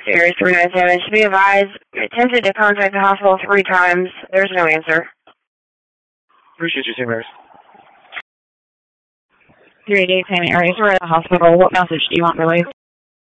Series 397, should be advised, attempted to contact the hospital 3 times. There's no answer. Appreciate you, St. Mary's. 388 payment areas. We're at the hospital. What message do you want relayed?